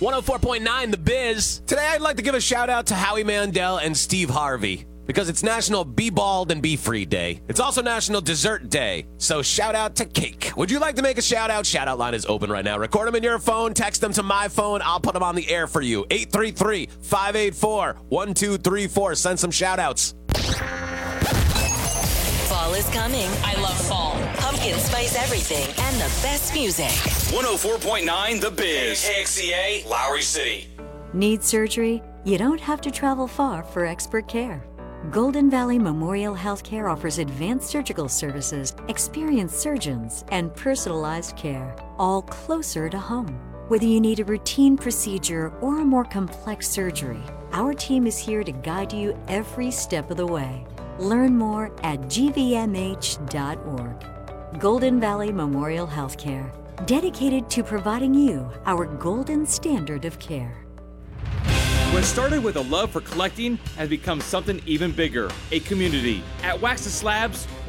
104.9 The Biz. Today I'd like to give a shout out to Howie Mandel and Steve Harvey, because it's National Be Bald and Be Free Day. It's also National Dessert Day, so shout out to cake. Would you like to make a shout out? Shout out line is open right now. Record them in your phone, text them to my phone. I'll put them on the air for you. 833-584-1234. Send some shout outs. Fall is coming. I love fall. Pumpkin spice everything and the best music. 104.9 The Biz. KXCA, Lowry City. Need surgery? You don't have to travel far for expert care. Golden Valley Memorial Healthcare offers advanced surgical services, experienced surgeons, and personalized care, all closer to home. Whether you need a routine procedure or a more complex surgery, our team is here to guide you every step of the way. Learn more at gvmh.org. Golden Valley Memorial Healthcare, dedicated to providing you our golden standard of care. What started with a love for collecting has become something even bigger, a community. At Wax and Slabs,